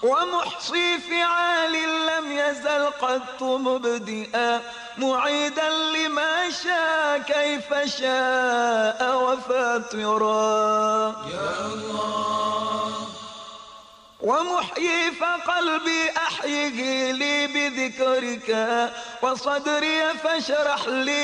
ومحصي فعال لم يزل قط مبدئا معيدا لما شاء كيف شاء وفاطرا يا الله. ومحيي فقلبي أحيه لي بذكرك وصدري فاشرح لي